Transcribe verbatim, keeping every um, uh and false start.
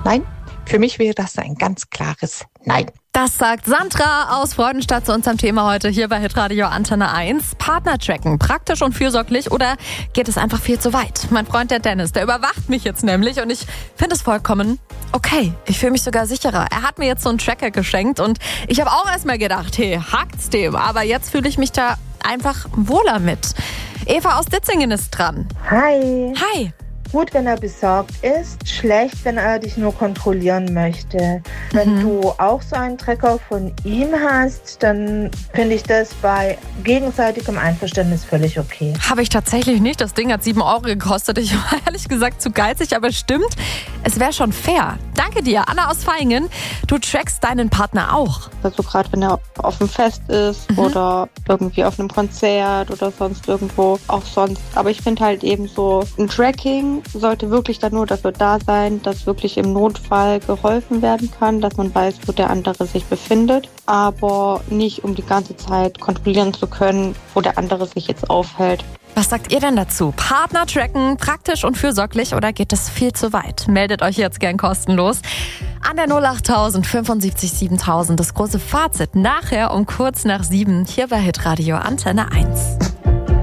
Nein, für mich wäre das ein ganz klares Nein. Das sagt Sandra aus Freudenstadt zu unserem Thema heute hier bei Hitradio Antenne eins. Partner tracken, praktisch und fürsorglich oder geht es einfach viel zu weit? Mein Freund der Dennis, der überwacht mich jetzt nämlich und ich finde es vollkommen okay. Ich fühle mich sogar sicherer. Er hat mir jetzt so einen Tracker geschenkt und ich habe auch erstmal gedacht, hey, hackt's dem. Aber jetzt fühle ich mich da einfach wohler mit. Eva aus Ditzingen ist dran. Hi. Hi. Gut, wenn er besorgt ist, schlecht, wenn er dich nur kontrollieren möchte. Wenn Mhm. du auch so einen Tracker von ihm hast, dann finde ich das bei gegenseitigem Einverständnis völlig okay. Habe ich tatsächlich nicht. Das Ding hat sieben Euro gekostet. Ich war ehrlich gesagt zu geizig, aber stimmt, es wäre schon fair. Danke dir, Anna aus Vaihingen. Du trackst deinen Partner auch. Also gerade wenn er auf einem Fest ist Mhm. oder irgendwie auf einem Konzert oder sonst irgendwo, auch sonst. Aber ich finde halt eben so, ein Tracking sollte wirklich dann nur dafür da sein, dass wirklich im Notfall geholfen werden kann, dass man weiß, wo der andere sich befindet, aber nicht um die ganze Zeit kontrollieren zu können, wo der andere sich jetzt aufhält. Was sagt ihr denn dazu? Partner tracken, praktisch und fürsorglich oder geht es viel zu weit? Meldet euch jetzt gern kostenlos an der null achttausend fünfundsiebzig siebentausend. Das große Fazit nachher um kurz nach sieben hier bei Hitradio Antenne eins.